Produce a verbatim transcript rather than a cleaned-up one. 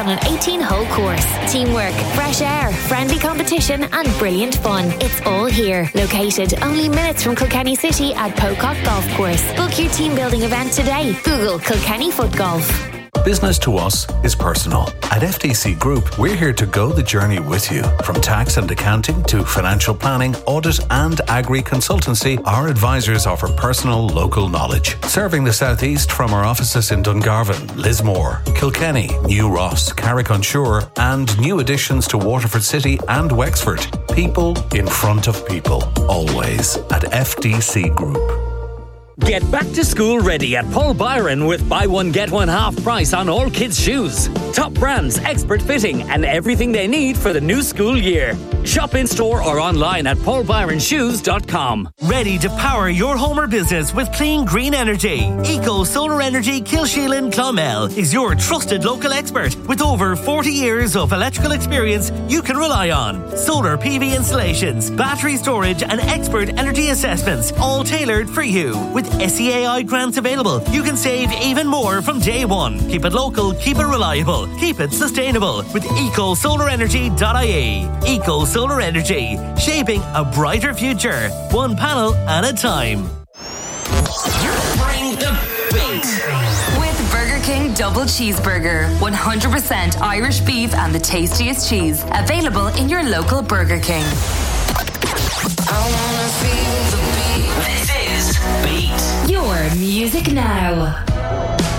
on an eighteen-hole course. Teamwork, fresh air, friendly competition and brilliant fun. It's all here. Located only minutes from Kilkenny City at Pocock Golf Course. Book your team building event today. Google Kilkenny Foot Golf. Business to us is personal. At F T C Group, we're here to go the journey with you. From tax and accounting to financial planning, audit and agri-consultancy, our advisors offer personal local knowledge. Serving the South East from our offices in Dungarvan, Lismore, Kilkenny, New Ross, Carrick-on-Suir and new additions to Waterford City and Wexford. People in front of people. Always at F T C Group. Get back to school ready at Paul Byron with buy one get one half price on all kids' shoes. Top brands, expert fitting and everything they need for the new school year. Shop in store or online at paul byron shoes dot com. Ready to power your home or business with clean green energy? Eco Solar Energy Kilsheelan Clonmel is your trusted local expert with over forty years of electrical experience you can rely on. Solar P V installations, battery storage and expert energy assessments, all tailored for you. With S E A I grants available, you can save even more from day one. Keep it local, keep it reliable, keep it sustainable with eco solar energy dot I E. Eco Solar Energy, shaping a brighter future, one panel at a time. Bring the beat. With Burger King Double Cheeseburger, one hundred percent Irish beef and the tastiest cheese. Available in your local Burger King. I wanna feel the beat. This is Beat. Your music now.